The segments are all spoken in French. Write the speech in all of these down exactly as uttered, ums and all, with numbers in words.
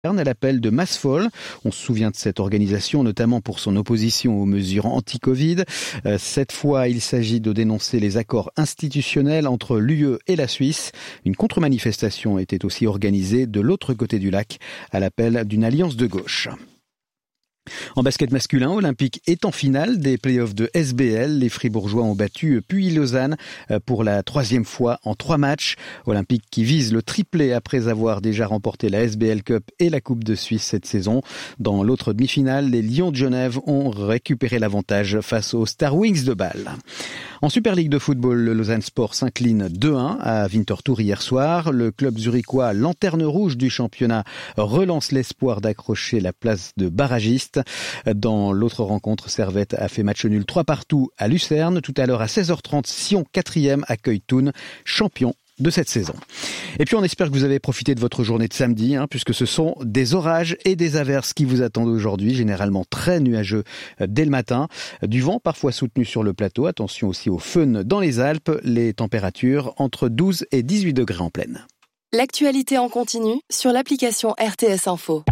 à l'appel de Masfol. On se souvient de cette organisation, notamment pour son opposition aux mesures anti-Covid. Euh, cette fois, il s'agit de dénoncer les accords institutionnels entre l'U E et la Suisse. Une contre-manifestation était aussi organisée de l'autre côté du lac, à l'appel d'une alliance de gauche. En basket masculin, Olympique est en finale des playoffs de S B L. Les Fribourgeois ont battu Puy-Lausanne pour la troisième fois en trois matchs. Olympique qui vise le triplé après avoir déjà remporté la S B L Cup et la Coupe de Suisse cette saison. Dans l'autre demi-finale, les Lions de Genève ont récupéré l'avantage face aux Star Wings de Bâle. En Super League de football, le Lausanne Sport s'incline deux un à Winterthur hier soir. Le club zurichois, lanterne rouge du championnat, relance l'espoir d'accrocher la place de barragiste. Dans l'autre rencontre, Servette a fait match nul trois partout à Lucerne. Tout à l'heure à seize heures trente, Sion quatrième accueille Thun, champion de cette saison. Et puis on espère que vous avez profité de votre journée de samedi, hein, puisque ce sont des orages et des averses qui vous attendent aujourd'hui, généralement très nuageux dès le matin. Du vent parfois soutenu sur le plateau. Attention aussi au fun dans les Alpes. Les températures entre douze et dix-huit degrés en plaine. L'actualité en continu sur l'application R T S Info.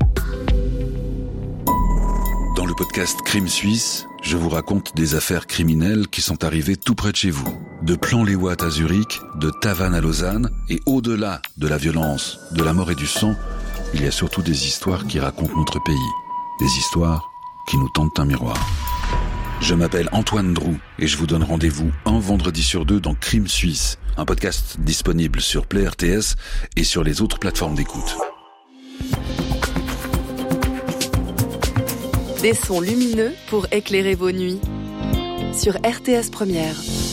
Dans le podcast Crime Suisse, je vous raconte des affaires criminelles qui sont arrivées tout près de chez vous. De Plan-les-Ouates à Zurich, de Tavannes à Lausanne, et au-delà de la violence, de la mort et du sang, il y a surtout des histoires qui racontent notre pays. Des histoires qui nous tendent un miroir. Je m'appelle Antoine Drou et je vous donne rendez-vous un vendredi sur deux dans Crime Suisse, un podcast disponible sur Play R T S et sur les autres plateformes d'écoute. Des sons lumineux pour éclairer vos nuits. Sur R T S Première.